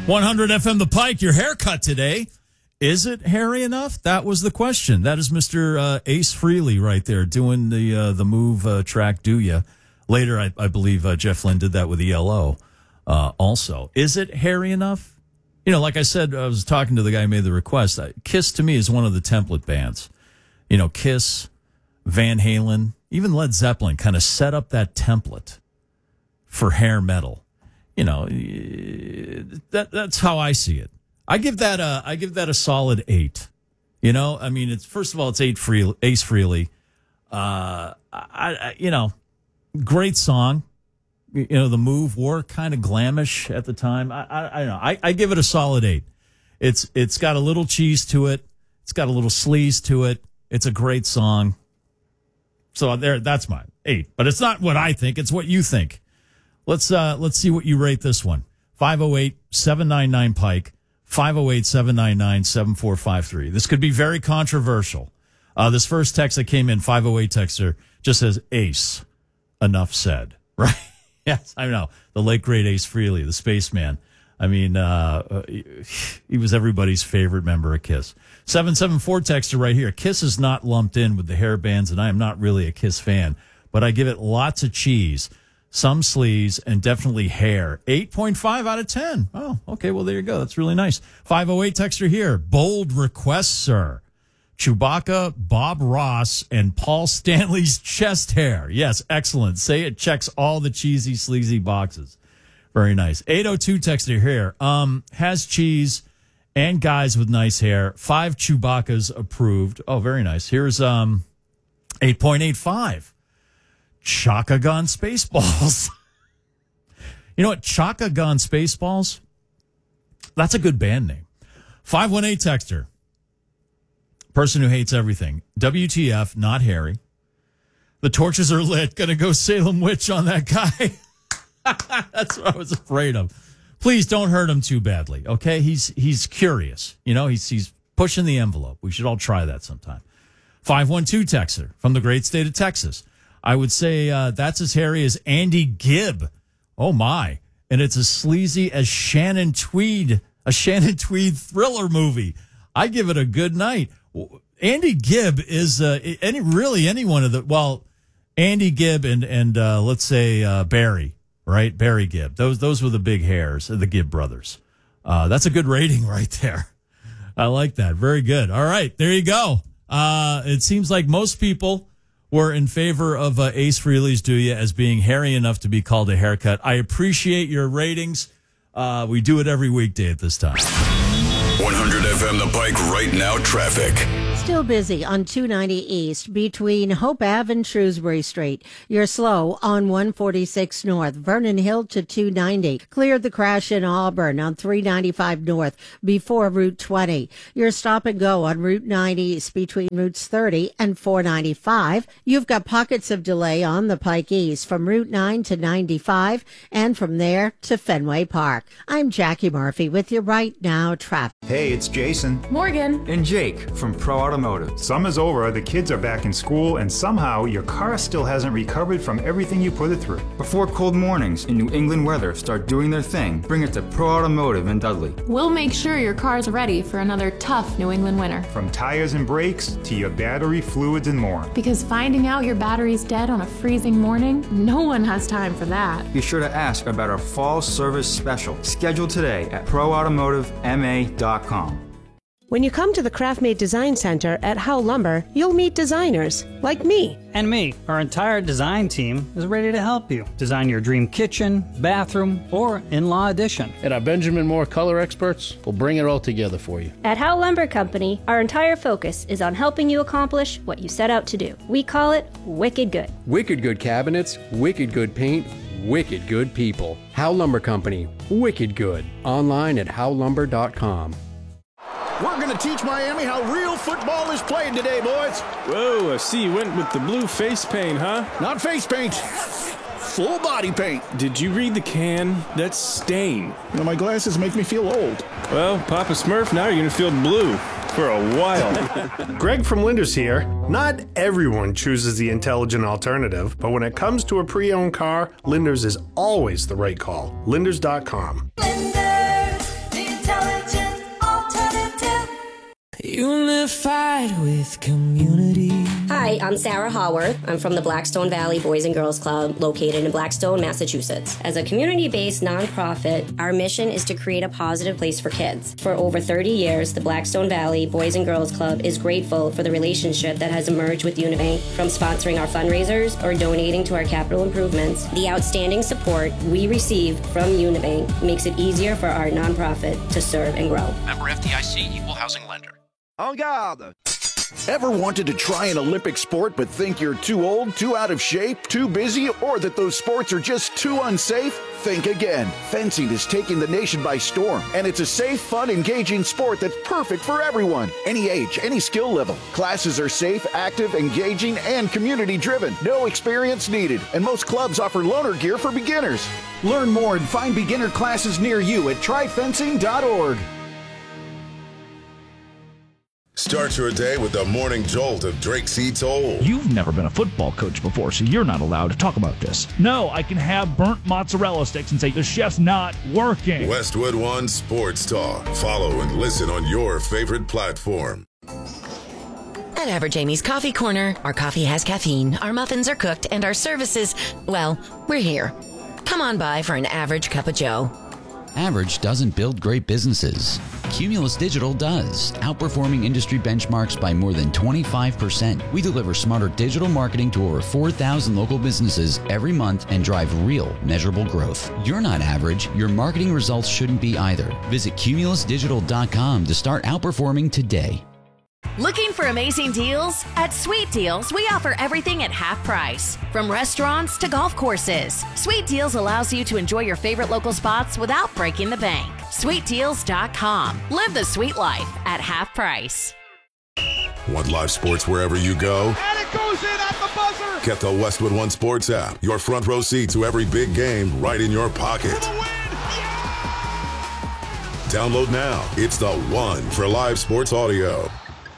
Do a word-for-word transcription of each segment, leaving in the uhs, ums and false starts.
one hundred F M The Pike, your haircut today. Is it hairy enough? That was the question. That is Mister Uh, Ace Frehley right there doing the uh, the move uh, track, Do Ya? Later, I, I believe uh, Jeff Lynne did that with E L O uh, also. Is it hairy enough? You know, like I said, I was talking to the guy who made the request. Kiss, to me, is one of the template bands. You know, Kiss, Van Halen, even Led Zeppelin kind of set up that template for hair metal. You know, that that's how I see it. I give that a I give that a solid eight. You know, I mean, it's first of all, it's eight free Ace Frehley. Uh, I, I you know, great song. You know, the move wore kind of glamish at the time. I I, I don't know. I, I give it a solid eight. It's it's got a little cheese to it. It's got a little sleaze to it. It's a great song. So there, that's my eight. But it's not what I think. It's what you think. Let's uh, let's see what you rate this one. five oh eight, seven nine nine, Pike. five oh eight, seven nine nine, seven four five three. This could be very controversial. Uh, this first text that came in, five oh eight texter, just says, Ace. Enough said. Right? Yes, I know. The late, great Ace Frehley, the spaceman. I mean, uh, he was everybody's favorite member of Kiss. seven seven four texter right here. Kiss is not lumped in with the hair bands, and I am not really a Kiss fan, but I give it lots of cheese. Some sleeves, and definitely hair. eight point five out of ten. Oh, okay. Well, there you go. That's really nice. five oh eight texter here. Bold request, sir. Chewbacca, Bob Ross, and Paul Stanley's chest hair. Yes, excellent. Say it checks all the cheesy, sleazy boxes. Very nice. eight oh two texter here. Um, has cheese and guys with nice hair. Five Chewbaccas approved. Oh, very nice. Here's um eight point eight five. Chaka Gone Spaceballs. You know what? Chaka Gone Spaceballs? That's a good band name. five one eight texter. Person who hates everything. W T F, not Harry. The torches are lit. Gonna go Salem Witch on that guy. That's what I was afraid of. Please don't hurt him too badly, okay? He's he's curious. You know, he's he's pushing the envelope. We should all try that sometime. five one two texter from the great state of Texas. I would say uh, that's as hairy as Andy Gibb. Oh, my. And it's as sleazy as Shannon Tweed, a Shannon Tweed thriller movie. I give it a good night. Andy Gibb is uh, any really any one of the, well, Andy Gibb and, and uh, let's say uh, Barry, right? Barry Gibb. Those those were the big hairs, the Gibb brothers. Uh, that's a good rating right there. I like that. Very good. All right. There you go. Uh, it seems like most people were in favor of uh, Ace Frehley's Do Ya as being hairy enough to be called a haircut. I appreciate your ratings. Uh, we do it every weekday at this time. one hundred F M The Pike right now traffic. Still busy on two ninety East between Hope Ave and Shrewsbury Street. You're slow on one forty-six North, Vernon Hill to two ninety. Cleared the crash in Auburn on three ninety-five North before Route twenty. You're stop and go on Route nine East between Routes thirty and four ninety-five. You've got pockets of delay on the Pike East from Route nine to ninety-five and from there to Fenway Park. I'm Jackie Murphy with your right now traffic. Hey, it's Jason. Morgan. And Jake from Pro Automotive. Summer's over, the kids are back in school, and somehow your car still hasn't recovered from everything you put it through. Before cold mornings and New England weather start doing their thing, bring it to Pro Automotive in Dudley. We'll make sure your car's ready for another tough New England winter. From tires and brakes to your battery, fluids, and more. Because finding out your battery's dead on a freezing morning, no one has time for that. Be sure to ask about our fall service special. Scheduled today at pro automotive m a dot com. When you come to the Craft Made Design Center at Howe Lumber, you'll meet designers like me. And me. Our entire design team is ready to help you design your dream kitchen, bathroom, or in-law addition. And our Benjamin Moore color experts will bring it all together for you. At Howe Lumber Company, our entire focus is on helping you accomplish what you set out to do. We call it Wicked Good. Wicked good cabinets, wicked good paint, wicked good people. Howe Lumber Company, wicked good. Online at howe lumber dot com. We're going to teach Miami how real football is played today, boys. Whoa, I see you went with the blue face paint, huh? Not face paint. Full body paint. Did you read the can? That's stain. You know, my glasses make me feel old. Well, Papa Smurf, now you're going to feel blue for a while. Greg from Linders here. Not everyone chooses the intelligent alternative, but when it comes to a pre-owned car, Linders is always the right call. Linders dot com. Linders, the Unified with community. Hi, I'm Sarah Haworth. I'm from the Blackstone Valley Boys and Girls Club, located in Blackstone, Massachusetts. As a community-based nonprofit, our mission is to create a positive place for kids. For over thirty years, the Blackstone Valley Boys and Girls Club is grateful for the relationship that has emerged with Unibank, from sponsoring our fundraisers or donating to our capital improvements. The outstanding support we receive from Unibank makes it easier for our nonprofit to serve and grow. Member F D I C, Equal Housing Lender. En garde! Ever wanted to try an Olympic sport but think you're too old, too out of shape, too busy, or that those sports are just too unsafe? Think again. Fencing is taking the nation by storm, and it's a safe, fun, engaging sport that's perfect for everyone. Any age, any skill level. Classes are safe, active, engaging, and community-driven. No experience needed, and most clubs offer loaner gear for beginners. Learn more and find beginner classes near you at try fencing dot org. Start your day with the morning jolt of Drake C. Toll. You've never been a football coach before, so you're not allowed to talk about this. No, I can have burnt mozzarella sticks and say the chef's not working. Westwood One Sports Talk. Follow and listen on your favorite platform. At Average Amy's Coffee Corner, our coffee has caffeine, our muffins are cooked, and our services, well, we're here. Come on by for an average cup of joe. Average doesn't build great businesses. Cumulus Digital does, outperforming industry benchmarks by more than twenty-five percent. We deliver smarter digital marketing to over four thousand local businesses every month and drive real, measurable growth. You're not average. Your marketing results shouldn't be either. Visit cumulus digital dot com to start outperforming today. Looking for amazing deals? At Sweet Deals, we offer everything at half price. From restaurants to golf courses, Sweet Deals allows you to enjoy your favorite local spots without breaking the bank. sweet deals dot com. Live the sweet life at half price. Want live sports wherever you go? And it goes in at the buzzer! Get the Westwood One Sports app. Your front row seat to every big game right in your pocket. Download now. It's the one for live sports audio.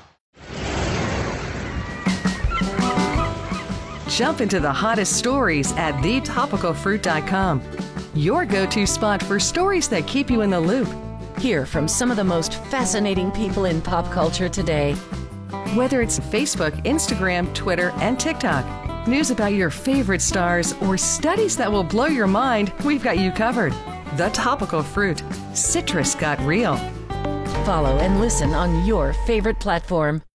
Jump into the hottest stories at the topical fruit dot com. Your go-to spot for stories that keep you in the loop. Hear from some of the most fascinating people in pop culture today. Whether it's Facebook, Instagram, Twitter, and TikTok, news about your favorite stars, or studies that will blow your mind, we've got you covered. The Topical Fruit. Citrus got real. Follow and listen on your favorite platform.